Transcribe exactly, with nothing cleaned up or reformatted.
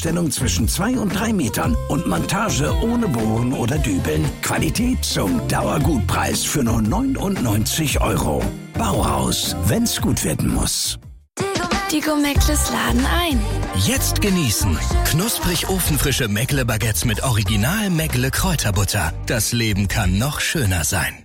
Aufstellung zwischen zwei und drei Metern und Montage ohne Bohren oder Dübeln. Qualität zum Dauergutpreis für nur neunundneunzig Euro. Bauhaus, wenn's gut werden muss. Die Gomeckles laden ein. Jetzt genießen. Knusprig ofenfrische Meckle-Baguettes mit Original Meckle Kräuterbutter. Das Leben kann noch schöner sein.